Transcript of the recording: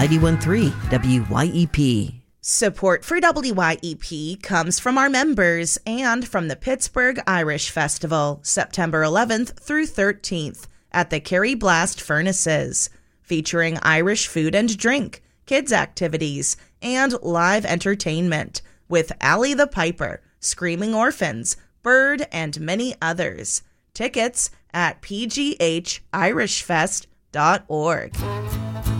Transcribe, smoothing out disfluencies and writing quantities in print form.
91.3 WYEP. Support for WYEP comes from our members and from the Pittsburgh Irish Festival, September 11th through 13th at the Kerry Blast Furnaces, featuring Irish food and drink, kids' activities, and live entertainment with Allie the Piper, Screaming Orphans, Bird, and many others. Tickets at pghirishfest.org.